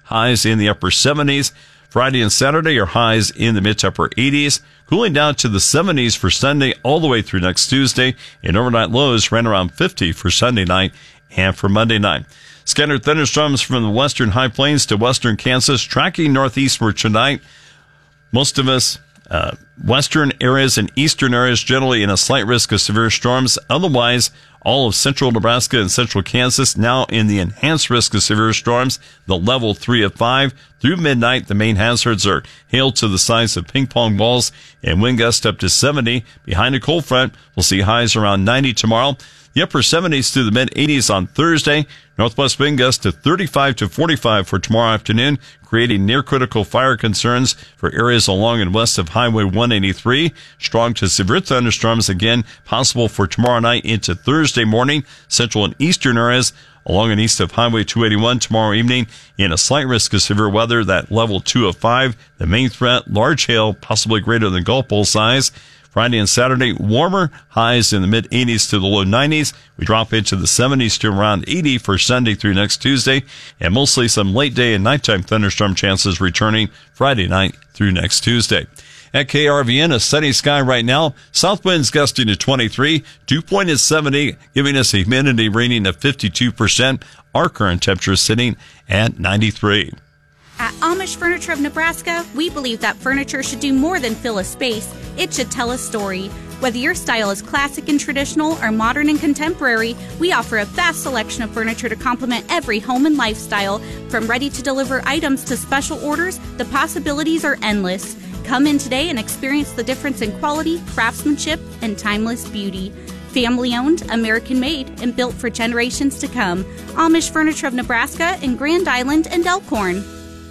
highs in the upper 70s. Friday and Saturday are highs in the mid to upper 80s, cooling down to the 70s for Sunday all the way through next Tuesday, and overnight lows ran around 50 for Sunday night and for Monday night. Scattered thunderstorms from the western high plains to western Kansas, tracking northeastward tonight. Most of us, western areas and eastern areas generally in a slight risk of severe storms. Otherwise, all of central Nebraska and central Kansas now in the enhanced risk of severe storms, the level 3 of 5. Through midnight, the main hazards are hail to the size of ping pong balls and wind gusts up to 70. Behind a cold front, we'll see highs around 90 tomorrow. The upper 70s to the mid 80s on Thursday. Northwest wind gusts to 35 to 45 for tomorrow afternoon, creating near critical fire concerns for areas along and west of Highway 183. Strong to severe thunderstorms again possible for tomorrow night into Thursday morning. Central and eastern areas along and east of Highway 281 tomorrow evening in a slight risk of severe weather, that level 2 of 5. The main threat, large hail, possibly greater than golf ball size. Friday and Saturday, warmer, highs in the mid-80s to the low 90s. We drop into the 70s to around 80 for Sunday through next Tuesday, and mostly some late day and nighttime thunderstorm chances returning Friday night through next Tuesday. At KRVN, a sunny sky right now. South winds gusting to 23, dew point is 70, giving us a humidity rating of 52%. Our current temperature is sitting at 93. At Amish Furniture of Nebraska, we believe that furniture should do more than fill a space. It should tell a story. Whether your style is classic and traditional or modern and contemporary, we offer a vast selection of furniture to complement every home and lifestyle. From ready-to-deliver items to special orders, the possibilities are endless. Come in today and experience the difference in quality, craftsmanship, and timeless beauty. Family-owned, American-made, and built for generations to come. Amish Furniture of Nebraska in Grand Island and Elkhorn.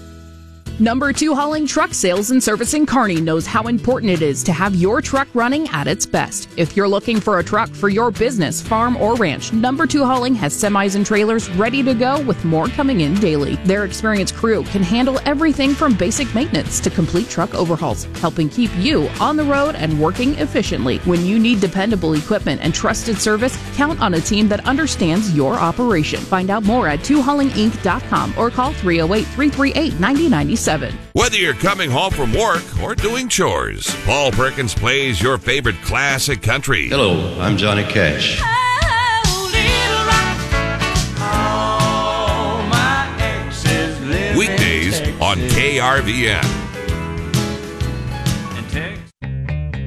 Number 2 Hauling Truck Sales and Service in Kearney knows how important it is to have your truck running at its best. If you're looking for a truck for your business, farm, or ranch, Number 2 Hauling has semis and trailers ready to go with more coming in daily. Their experienced crew can handle everything from basic maintenance to complete truck overhauls, helping keep you on the road and working efficiently. When you need dependable equipment and trusted service, count on a team that understands your operation. Find out more at 2haulinginc.com or call 308-338-9097. Whether you're coming home from work or doing chores, Paul Perkins plays your favorite classic country. Hello, I'm Johnny Cash. Weekdays on KRVN.